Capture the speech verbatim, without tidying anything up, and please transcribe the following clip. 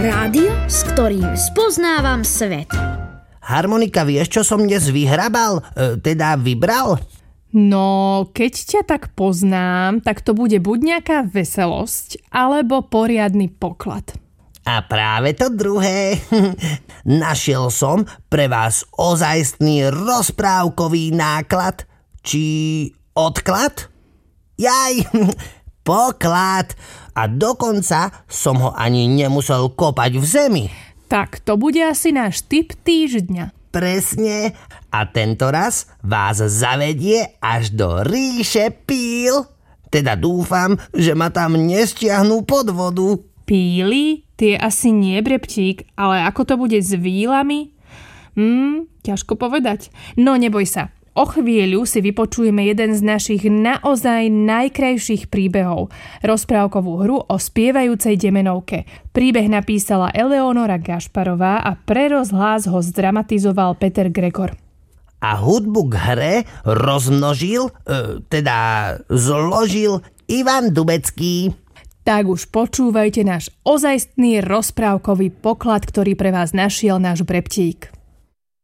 Rádio, s ktorým spoznávam svet. Harmonika, vieš, čo som dnes vyhrabal? E, teda vybral? No, keď ťa tak poznám, tak to bude buď nejaká veselosť, alebo poriadny poklad. A práve to druhé. Našiel som pre vás ozajstný rozprávkový náklad. Či odklad? Jaj, poklad. A dokonca som ho ani nemusel kopať v zemi. Tak to bude asi náš tip týždňa. Presne. A tento raz vás zavedie až do ríše píl. Teda dúfam, že ma tam nestiahnú pod vodu. Píly? Tie asi nie, Breptík, ale ako to bude s vílami? Hmm, ťažko povedať. No neboj sa. O chvíľu si vypočujeme jeden z našich naozaj najkrajších príbehov. Rozprávkovú hru o spievajúcej demenovke. Príbeh napísala Eleonora Gašparová a pre rozhlas ho zdramatizoval Peter Gregor. A hudbu k hre rozmnožil, e, teda zložil Ivan Dubecký. Tak už počúvajte náš ozajstný rozprávkový poklad, ktorý pre vás našiel náš Breptík.